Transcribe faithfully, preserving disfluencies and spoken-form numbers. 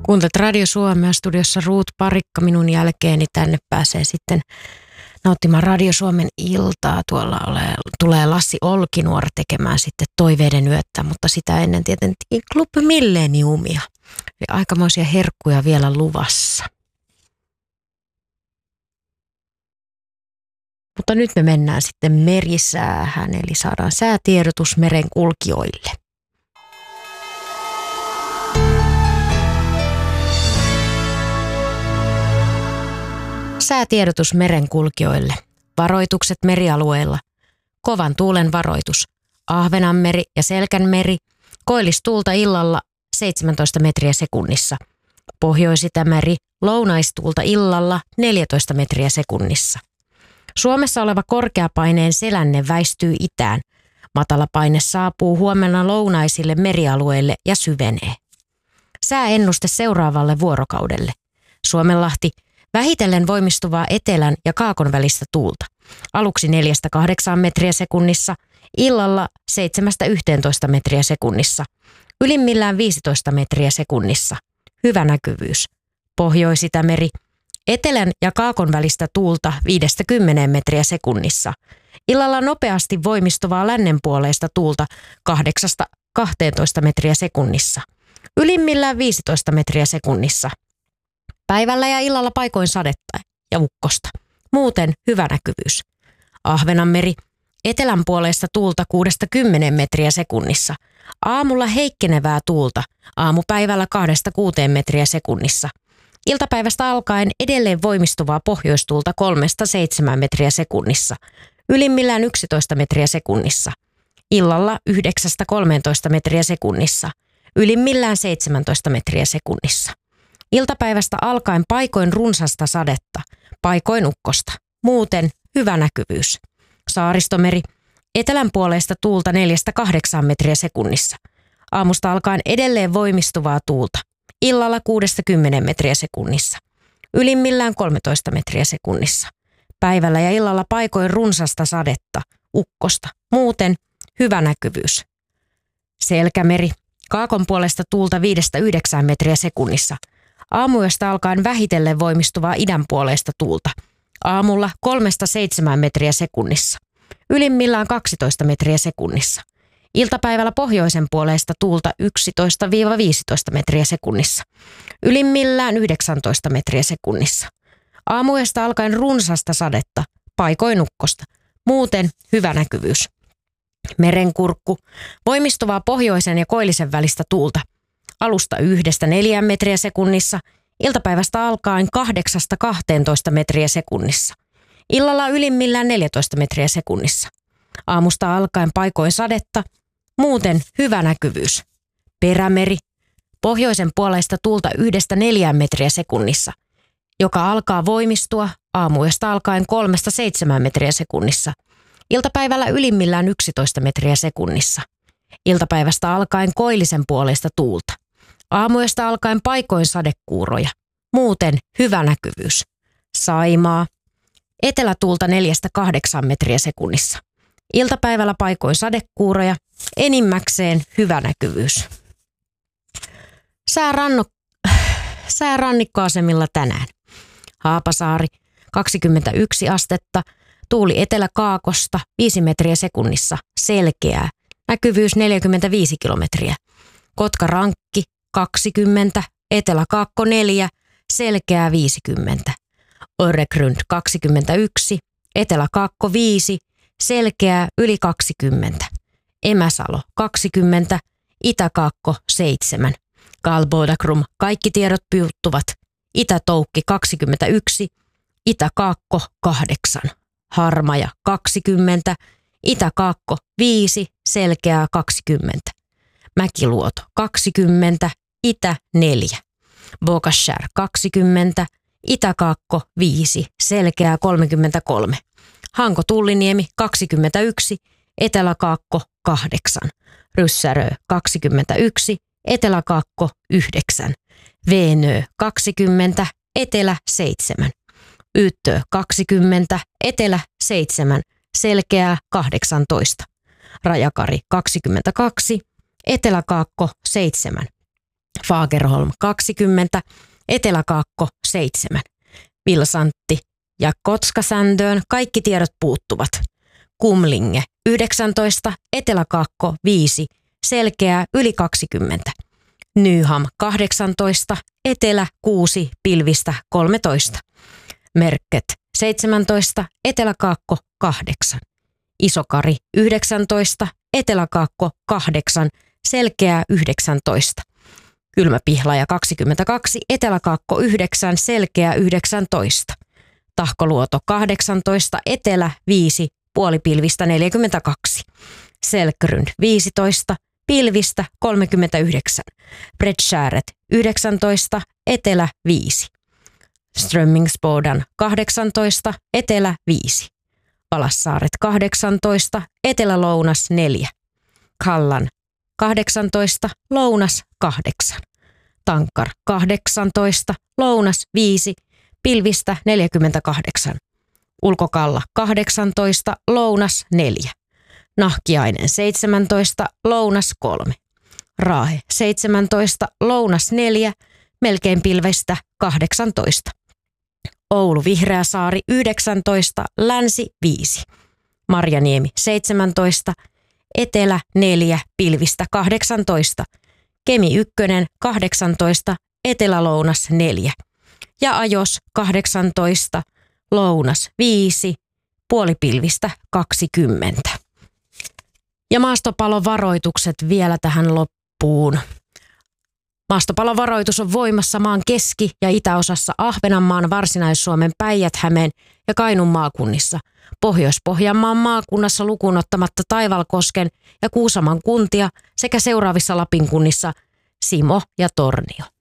Kuuntelet Radio Suomea, studiossa Ruut Parikka. Minun jälkeeni tänne pääsee sitten nauttimaan Radio Suomen iltaa. Tuolla ole, tulee Lassi Olkinuor tekemään sitten Toiveiden yötä, mutta sitä ennen tietenkin Club Millenniumia. Eli aikamoisia herkkuja vielä luvassa. Mutta nyt me mennään sitten merisäähän, eli saadaan säätiedotus merenkulkijoille. Säätiedotus merenkulkijoille. Varoitukset merialueilla. Kovan tuulen varoitus. Ahvenanmeri ja Selkänmeri. Koillistuulta illalla seitsemäntoista metriä sekunnissa. Pohjois-Itämeri. Lounaistuulta illalla neljätoista metriä sekunnissa. Suomessa oleva korkeapaineen selänne väistyy itään. Matalapaine saapuu huomenna lounaisille merialueille ja syvenee. Sääennuste seuraavalle vuorokaudelle. Suomenlahti. Vähitellen voimistuvaa etelän ja kaakon välistä tuulta. Aluksi neljästä kahdeksaan metriä sekunnissa, illalla seitsemästä yhteentoista metriä sekunnissa. Ylimmillään viisitoista metriä sekunnissa. Hyvä näkyvyys. Pohjois-Itämeri. Etelän ja kaakon välistä tuulta viidestä kymmeneen metriä sekunnissa. Illalla nopeasti voimistuvaa lännenpuoleista tuulta kahdeksasta kahteentoista metriä sekunnissa. Ylimmillään viisitoista metriä sekunnissa. Päivällä ja illalla paikoin sadetta ja ukkosta. Muuten hyvä näkyvyys. Ahvenanmeri. Etelän puoleista tuulta kuudesta kymmeneen metriä sekunnissa. Aamulla heikkenevää tuulta. Aamupäivällä kahdesta kuuteen metriä sekunnissa. Iltapäivästä alkaen edelleen voimistuvaa pohjoistuulta kolmesta seitsemään metriä sekunnissa. Ylimmillään yksitoista metriä sekunnissa. Illalla yhdeksästä kolmeentoista metriä sekunnissa. Ylimmillään seitsemäntoista metriä sekunnissa. Iltapäivästä alkaen paikoin runsasta sadetta, paikoin ukkosta. Muuten hyvä näkyvyys. Saaristomeri. Etelän puoleista tuulta neljästä kahdeksaan metriä sekunnissa. Aamusta alkaen edelleen voimistuvaa tuulta. Illalla kuudesta kymmeneen metriä sekunnissa. Ylimmillään kolmetoista metriä sekunnissa. Päivällä ja illalla paikoin runsasta sadetta, ukkosta. Muuten hyvä näkyvyys. Selkämeri. Kaakon puolesta tuulta viidestä yhdeksään metriä sekunnissa. Aamuyöstä alkaen vähitellen voimistuvaa idänpuoleista tuulta. Aamulla kolmesta seitsemään metriä sekunnissa. Ylimmillään kaksitoista metriä sekunnissa. Iltapäivällä pohjoisen puoleista tuulta yksitoista viisitoista metriä sekunnissa. Ylimmillään yhdeksäntoista metriä sekunnissa. Aamuyöstä alkaen runsasta sadetta, paikoin ukkosta. Muuten hyvä näkyvyys. Merenkurkku. Voimistuvaa pohjoisen ja koillisen välistä tuulta. Alusta yhdestä neljään metriä sekunnissa, iltapäivästä alkaen kahdeksasta kahteentoista metriä sekunnissa. Illalla ylimmillään neljätoista metriä sekunnissa. Aamusta alkaen paikoin sadetta, muuten hyvä näkyvyys. Perämeri. Pohjoisen puoleista tuulta yhdestä neljään metriä sekunnissa, joka alkaa voimistua aamuyöstä alkaen kolmesta seitsemään metriä sekunnissa. Iltapäivällä ylimmillään yksitoista metriä sekunnissa. Iltapäivästä alkaen koillisen puoleista tuulta. Aamuyöstä alkaen paikoin sadekuuroja. Muuten hyvä näkyvyys. Saimaa. Etelätuulta neljästä kahdeksaan metriä sekunnissa. Iltapäivällä paikoin sadekuuroja. Enimmäkseen hyvä näkyvyys. Sääranno... Säärannikkoasemilla tänään. Haapasaari kaksikymmentäyksi astetta. Tuuli eteläkaakosta viisi metriä sekunnissa. Selkeää. Näkyvyys neljäkymmentäviisi kilometriä. Kotka-Rankki kaksikymmentä, Etelä-Kaakko neljä, selkeää viisikymmentä. Öregrund kaksikymmentäyksi, Etelä-Kaakko viisi, selkeää yli kaksikymmentä. Emäsalo kaksikymmentä, Itä-Kaakko seitsemän. Galbodakrum kaikki tiedot puuttuvat. Itä-Toukki kaksikymmentäyksi, Itä-Kaakko kahdeksan. Harmaja kaksikymmentä, Itä-Kaakko viisi, selkeää kaksikymmentä. Mäkiluoto kaksikymmentä, Itä neljä. Bogashär kaksikymmentä, Itä-Kaakko viisi, selkeää kolmekymmentäkolme. Hanko-Tulliniemi kaksikymmentäyksi, Etelä-Kaakko kahdeksan. Ryssärö kaksikymmentäyksi, Etelä-Kaakko yhdeksän. Veenö kaksikymmentä, Etelä seitsemän. Yttö kaksikymmentä, Etelä seitsemän, selkeää kahdeksantoista. Rajakari kaksikymmentäkaksi, Etelä-Kaakko seitsemän. Fagerholm kaksikymmentä, Etelä-Kaakko seitsemän. Vilsantti ja Kotskasändöön kaikki tiedot puuttuvat. Kumlinge yhdeksäntoista, Etelä-Kaakko viisi, selkeää yli kaksikymmentä. Nyham kahdeksantoista, Etelä kuusi, pilvistä kolmetoista. Merket seitsemäntoista, Etelä-Kaakko kahdeksan. Isokari yhdeksäntoista, Etelä-Kaakko kahdeksan, selkeää yhdeksäntoista. Kylmäpihlaja kaksikymmentäkaksi, Etelä-Kaakko yhdeksän, selkeää yhdeksäntoista. Tahkoluoto kahdeksantoista, Etelä viisi, puolipilvistä neljäkymmentäkaksi. Selkryn viisitoista, pilvistä kolmekymmentäyhdeksän. Bredskäret yhdeksäntoista, Etelä viisi. Strömmingsbodan kahdeksantoista, Etelä viisi. Palassaaret kahdeksantoista, Etelä-Lounas neljä. Kallan kahdeksantoista, Lounas kahdeksan. Tankar kahdeksantoista, Lounas viisi, pilvistä neljäkymmentäkahdeksan. Ulkokalla kahdeksantoista, Lounas neljä. Nahkiainen seitsemäntoista, Lounas kolme. Raahe seitsemäntoista, Lounas neljä, melkein pilvestä kahdeksantoista. Oulu Vihreäsaari yhdeksäntoista, Länsi viisi. Marjaniemi seitsemäntoista, Etelä neljä, pilvistä kahdeksantoista. Kemi ykkönen kahdeksantoista, Etelä-Lounas neljä. Ja Ajos kahdeksantoista, Lounas viisi, puolipilvistä kaksikymmentä. Ja maastopalovaroitukset vielä tähän loppuun. Maastopalovaroitus on voimassa maan keski- ja itäosassa Ahvenanmaan, Varsinais-Suomen, Päijät-Hämeen ja Kainuun maakunnissa. Pohjois-Pohjanmaan maakunnassa lukuun ottamatta Taivalkosken ja Kuusamon kuntia sekä seuraavissa Lapin kunnissa Simo ja Tornio.